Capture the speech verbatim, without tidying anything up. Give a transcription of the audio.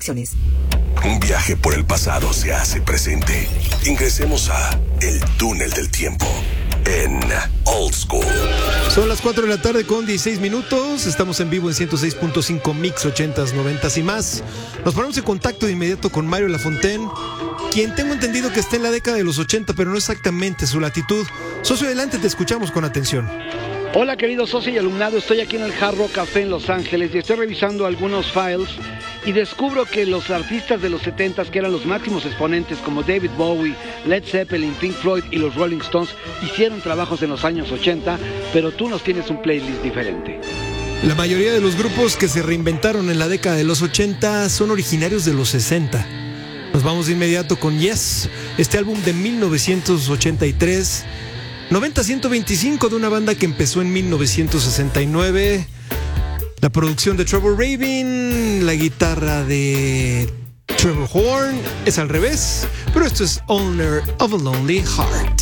Restricciones. Un viaje por el pasado se hace presente. Ingresemos a El Túnel del Tiempo en Old School. Son las cuatro de la tarde con dieciséis minutos. Estamos en vivo en ciento seis punto cinco Mix ochentas, noventas y más. Nos ponemos en contacto de inmediato con Mario Lafontaine, quien tengo entendido que está en la década de los ochenta, pero no exactamente su latitud. Socio, adelante, te escuchamos con atención. Hola, querido socio y alumnado, estoy aquí en el Hard Rock Café en Los Ángeles y estoy revisando algunos files y descubro que los artistas de los setentas, que eran los máximos exponentes como David Bowie, Led Zeppelin, Pink Floyd y los Rolling Stones, hicieron trabajos en los años ochenta, pero tú nos tienes un playlist diferente. La mayoría de los grupos que se reinventaron en la década de los ochenta son originarios de los sesenta. Nos vamos de inmediato con Yes, este álbum de mil novecientos ochenta y tres, noventa a ciento veinticinco, de una banda que empezó en mil novecientos sesenta y nueve. La producción de Trevor Rabin, la guitarra de Trevor Horn, es al revés, pero esto es Owner of a Lonely Heart.